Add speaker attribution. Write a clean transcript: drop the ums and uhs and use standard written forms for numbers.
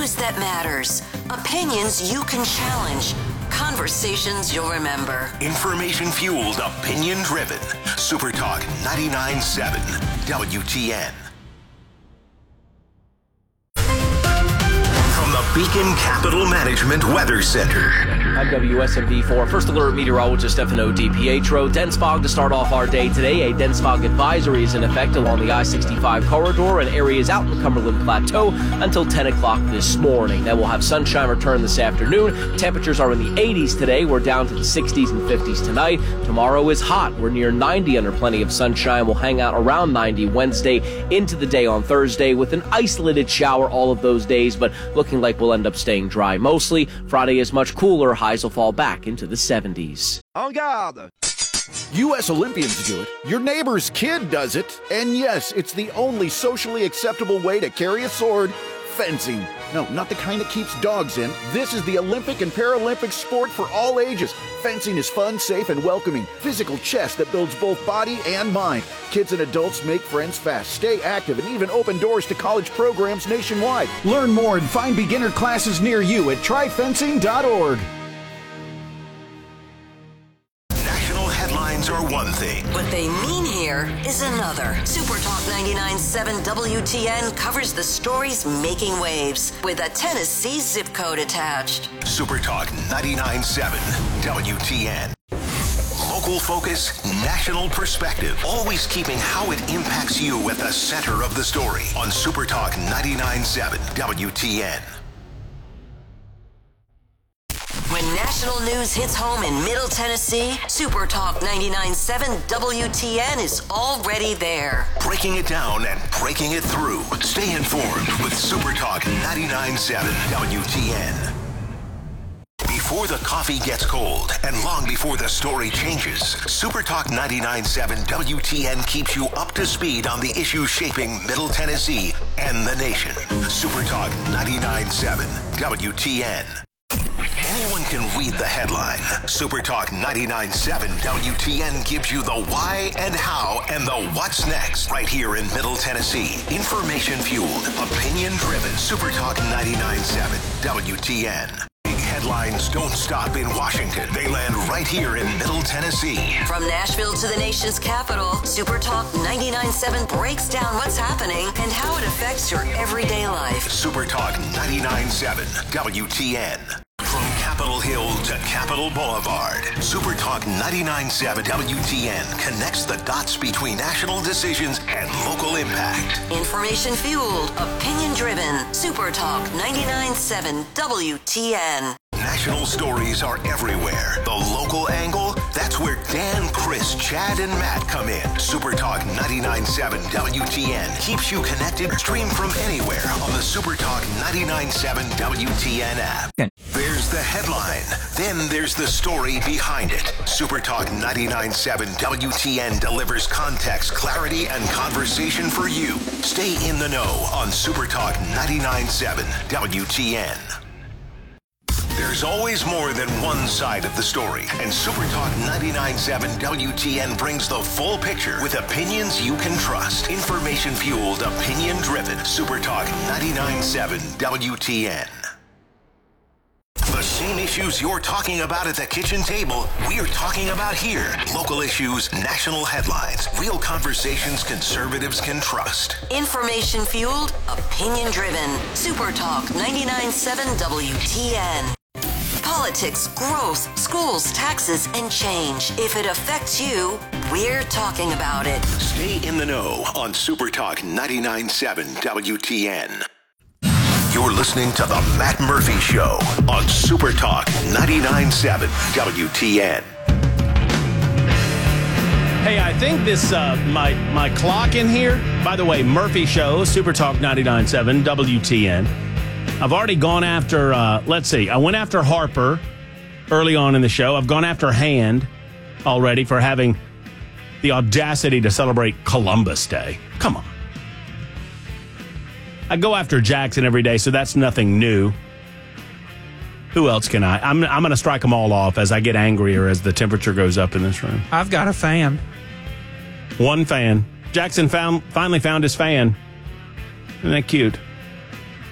Speaker 1: News that matters. Opinions you can challenge. Conversations you'll remember.
Speaker 2: Information-fueled, opinion-driven. Super Talk 99.7 WTN. From the Beacon Capital Management Weather Center.
Speaker 3: I'm WSMV4 First Alert Meteorologist Stefano DiPietro. Dense fog to start off our day today. A dense fog advisory is in effect along the I-65 corridor and areas out in the Cumberland Plateau until 10 o'clock this morning. Then we'll have sunshine return this afternoon. Temperatures are in the 80s today. We're down to the 60s and 50s tonight. Tomorrow is hot. We're near 90 under plenty of sunshine. We'll hang out around 90 Wednesday into the day on Thursday with an isolated shower all of those days, but looking like we'll end up staying dry mostly. Friday is much cooler. Highs will fall back into the 70s.
Speaker 4: En garde! U.S. Olympians do it. Your neighbor's kid does it. And yes, it's the only socially acceptable way to carry a sword. Fencing. No, not the kind that keeps dogs in. This is the Olympic and Paralympic sport for all ages. Fencing is fun, safe, and welcoming. Physical chess that builds both body and mind. Kids and adults make friends fast, stay active, and even open doors to college programs nationwide. Learn more and find beginner classes near you at tryfencing.org.
Speaker 2: Are one thing.
Speaker 1: What they mean here is another. Super Talk 99.7 WTN covers the stories making waves with a Tennessee zip code attached.
Speaker 2: Super Talk 99.7 WTN. Local focus, national perspective. Always keeping how it impacts you at the center of the story on Super Talk 99.7 WTN.
Speaker 1: When national news hits home in Middle Tennessee, Super Talk 99.7 WTN is already there.
Speaker 2: Breaking it down and breaking it through. Stay informed with Super Talk 99.7 WTN. Before the coffee gets cold and long before the story changes, Super Talk 99.7 WTN keeps you up to speed on the issues shaping Middle Tennessee and the nation. Super Talk 99.7 WTN. Anyone can read the headline. Super Talk 99.7 WTN gives you the why and how and the what's next right here in Middle Tennessee. Information fueled, opinion driven. Super Talk 99.7 WTN. Big headlines don't stop in Washington. They land right here in Middle Tennessee.
Speaker 1: From Nashville to the nation's capital, Super Talk 99.7 breaks down what's happening and how it affects your everyday life.
Speaker 2: Super Talk 99.7 WTN. From Capitol Hill to Capitol Boulevard, Super Talk 99.7 WTN connects the dots between national decisions and local impact.
Speaker 1: Information fueled, opinion driven. Super Talk 99.7 WTN.
Speaker 2: National stories are everywhere. The local angle, that's where Dan, Chris, Chad, and Matt come in. Super Talk 99.7 WTN keeps you connected. Stream from anywhere on the Super Talk 99.7 WTN app. There's the headline. Then there's the story behind it. Super Talk 99.7 WTN delivers context, clarity, and conversation for you. Stay in the know on Super Talk 99.7 WTN. There's always more than one side of the story, and Super Talk 99.7 WTN brings the full picture with opinions you can trust. Information-fueled, opinion-driven. Super Talk 99.7 WTN. The same issues you're talking about at the kitchen table, we're talking about here. Local issues, national headlines, real conversations conservatives can trust.
Speaker 1: Information-fueled, opinion-driven. Super Talk 99.7 WTN. Politics, growth, schools, taxes, and change. If it affects you, we're talking about it.
Speaker 2: Stay in the know on Super Talk 99.7 WTN. You're listening to The Matt Murphy Show on Super Talk 99.7 WTN.
Speaker 5: Hey, I think this, my clock in here, by the way, Murphy Show, Super Talk 99.7 WTN. I've already gone after, let's see, I went after Harper early on in the show. I've gone after Hand already for having the audacity to celebrate Columbus Day. Come on. I go after Jackson every day, so that's nothing new. Who else can I? I'm going to strike them all off as I get angrier as the temperature goes up in this room.
Speaker 6: I've got a fan.
Speaker 5: One fan. Jackson finally found his fan. Isn't that cute?